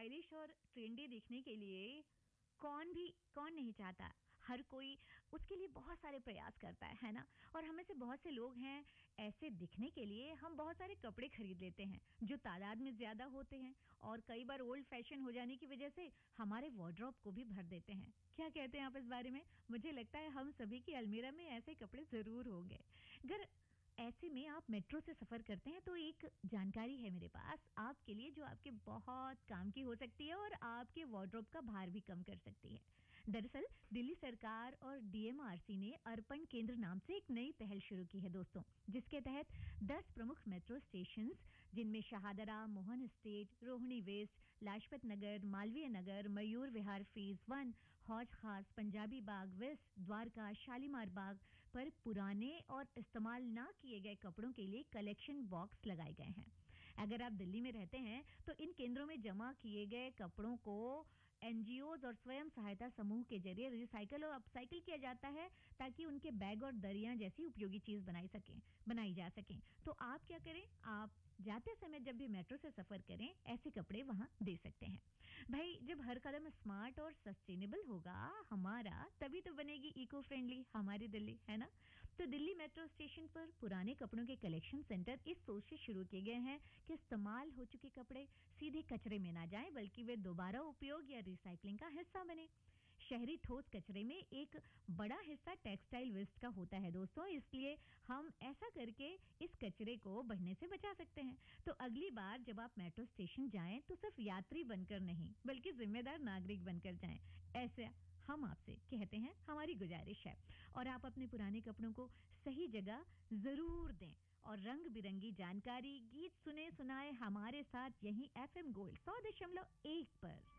Stylish और trendy दिखने के लिए कौन नहीं चाहता। हर कोई उसके लिए बहुत सारे प्रयास करता है ना। और हमें से बहुत से लोग हैं, ऐसे दिखने के लिए हम बहुत सारे कपड़े खरीद लेते हैं जो तादाद में ज्यादा होते हैं और कई बार ओल्ड फैशन हो जाने की वजह से हमारे वार्डरोब को भी भर देते हैं। क्या कहते हैं आप इस बारे में? मुझे लगता है हम सभी की अलमीरा में ऐसे कपड़े जरूर होंगे। अगर ऐसे में आप मेट्रो से सफर करते हैं तो एक जानकारी है मेरे पास आपके लिए जो आपके बहुत काम की हो सकती है और आपके वार्डरोब का भार भी कम कर सकती है। दरअसल दिल्ली सरकार और डीएमआरसी ने अर्पण केंद्र नाम से एक नई पहल शुरू की है दोस्तों, जिसके तहत 10 प्रमुख मेट्रो स्टेशंस जिनमें Shahdara, Mohan state, Rohini waste, Lajpat Nagar, Malviya Nagar, Mayur Vihar phase 1, हौज खास, पंजाबी बाग वेस्ट, द्वारका, शालीमार बाग पर पुराने और इस्तेमाल ना किए गए कपड़ों के लिए कलेक्शन बॉक्स लगाए गए हैं। अगर आप दिल्ली में रहते हैं तो इन केंद्रों में जमा किए गए कपड़ों को एनजीओज और स्वयं सहायता समूह के जरिए रिसाइकल और अपसाइकल किया जाता है ताकि उनके बैग और दरियां जैसी उपयोगी चीज बनाई जा सकें। तो आप क्या करें, आप जाते समय जब भी मेट्रो से सफर करें ऐसे कपड़े वहां दे सकते हैं। भाई जब हर कदम स्मार्ट और सस्टेनेबल होगा हमारा, तभी तो बनेगी इको फ्रेंडली हमारी दिल्ली, है ना। तो दिल्ली मेट्रो स्टेशन पर पुराने कपड़ों के कलेक्शन सेंटर इस सोच से शुरू किए गए हैं कि इस्तेमाल हो चुके कपड़े सीधे कचरे में ना जाएं बल्कि वे दोबारा उपयोग या रिसाइकलिंग का हिस्सा बने। शहरी ठोस कचरे में एक बड़ा हिस्सा टेक्सटाइल वेस्ट का होता है दोस्तों, इसलिए हम ऐसा करके इस कचरे को बढ़ने से बचा सकते हैं। तो अगली बार जब आप मेट्रो स्टेशन जाएं तो सिर्फ यात्री बनकर नहीं बल्कि जिम्मेदार नागरिक बनकर जाएं, ऐसे हम आपसे कहते हैं, हमारी गुजारिश है। और आप अपने पुराने कपड़ों को सही जगह जरूर दें और रंग बिरंगी जानकारी, गीत सुने सुनाए हमारे साथ यहीं एफएम गोल्ड 100.1 पर।